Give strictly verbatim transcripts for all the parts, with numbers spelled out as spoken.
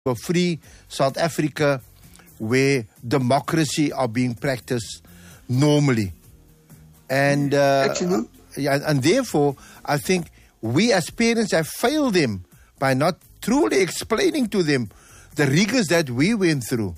a free South Africa where democracy are being practiced normally. And, uh, yeah, and therefore, I think we as parents have failed them by not truly explaining to them the rigors that we went through.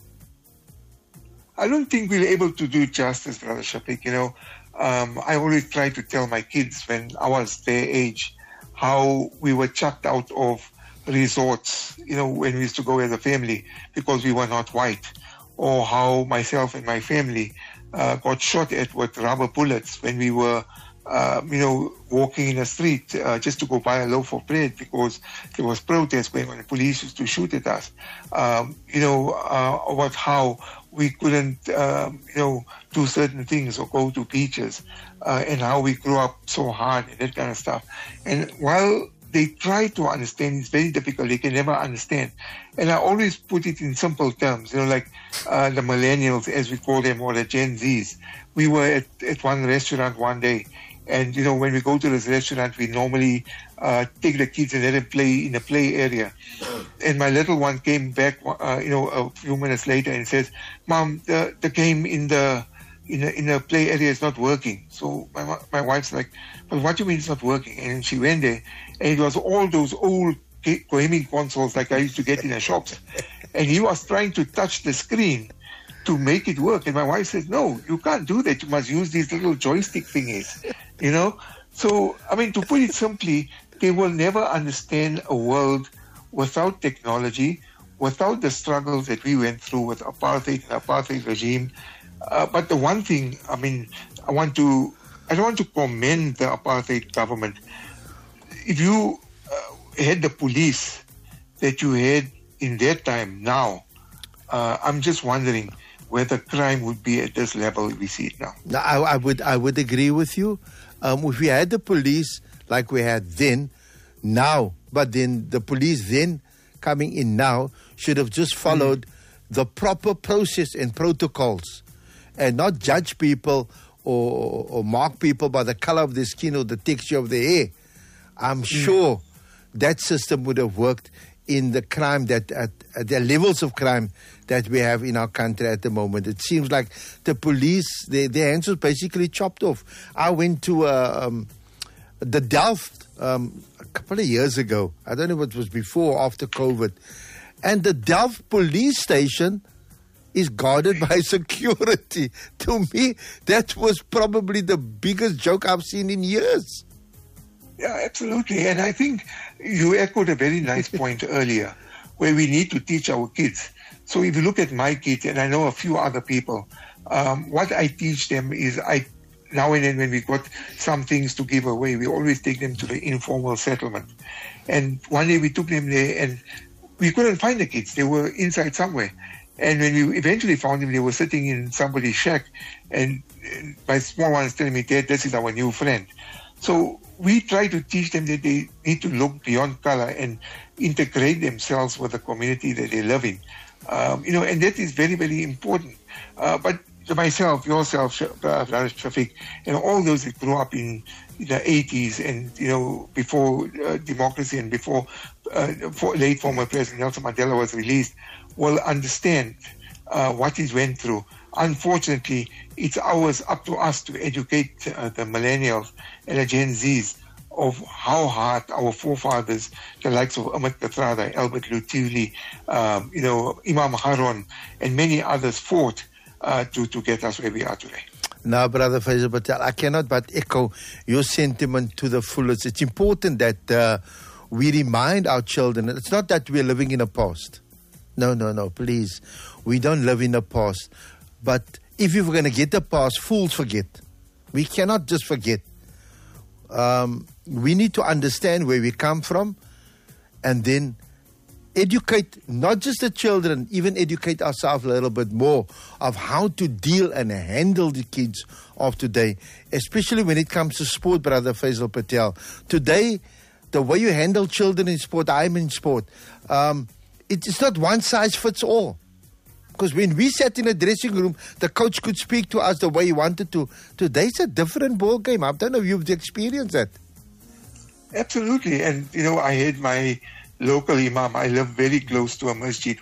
I don't think we were able to do justice, Brother Shafiq. You know, um, I always try to tell my kids when I was their age how we were chucked out of resorts, you know, when we used to go as a family because we were not white, or how myself and my family uh, got shot at with rubber bullets when we were, uh, you know, walking in the street uh, just to go buy a loaf of bread because there was protest going on. The police used to shoot at us. Um, you know, uh, about how we couldn't, um, you know, do certain things or go to beaches, uh, and how we grew up so hard and that kind of stuff. And while they try to understand, it's very difficult. They can never understand. And I always put it in simple terms, you know, like uh, the millennials, as we call them, or the Gen Zs. We were at, at one restaurant one day, and, you know, when we go to this restaurant, we normally uh, take the kids and let them play in the play area. And my little one came back, uh, you know, a few minutes later and says, "Mom, the, the game in the in the in the play area is not working." So my my wife's like, "But what do you mean it's not working?" And she went there, and it was all those old gaming consoles like I used to get in the shops, and he was trying to touch the screen to make it work. And my wife said, "No, you can't do that. You must use these little joystick thingies," you know. So I mean, to put it simply, they will never understand a world without technology, without the struggles that we went through with apartheid and apartheid regime. Uh, but the one thing, I mean, I want to, I don't want to commend the apartheid government. If you uh, had the police that you had in that time now, uh, I'm just wondering whether crime would be at this level we see it now. No, I, I would, I would agree with you. Um, if we had the police like we had then, now, but then the police then coming in now should have just followed mm. the proper process and protocols, and not judge people or, or mark people by the color of their skin or the texture of their hair. I'm mm. sure that system would have worked in the crime that at, at the levels of crime that we have in our country at the moment. It seems like the police, their, their hands were basically chopped off. I went to uh, um, the Delft um, a couple of years ago. I don't know if it was before or after COVID. And the Delft police station is guarded by security. To me, that was probably the biggest joke I've seen in years. Yeah, absolutely. And I think you echoed a very nice point earlier, where we need to teach our kids. So if you look at my kids, and I know a few other people, um, what I teach them is I now and then when we got some things to give away, we always take them to the informal settlement. And one day we took them there and we couldn't find the kids. They were inside somewhere. And when we eventually found them, they were sitting in somebody's shack. And my small one is telling me, "Dad, this is our new friend." So we try to teach them that they need to look beyond color and integrate themselves with the community that they live in. Um, you know, and that is very, very important. Uh, but myself, yourself, uh, Shafiq, and all those that grew up in the eighties and, you know, before uh, democracy and before uh, for late former President Nelson Mandela was released, will understand uh, what he went through. Unfortunately, it's ours, up to us to educate uh, the millennials and the Gen Zs of how hard our forefathers, the likes of Ahmed Kathrada, Albert Luthuli, um, you know, Imam Harun, and many others fought uh, to, to get us where we are today. Now, Brother Faisal Patel, I cannot but echo your sentiment to the fullest. It's important that uh, we remind our children, it's not that we're living in a past. No, no, no, please. We don't live in a past. But if you're going to get the past, fools forget. We cannot just forget. Um, we need to understand where we come from and then educate not just the children, even educate ourselves a little bit more of how to deal and handle the kids of today, especially when it comes to sport, Brother Faisal Patel. Today, the way you handle children in sport, I'm in sport, um, it's not one size fits all. Because when we sat in a dressing room, the coach could speak to us the way he wanted to. Today's a different ball game. I don't know if you've experienced that. Absolutely. And, you know, I had my local imam. I live very close to a masjid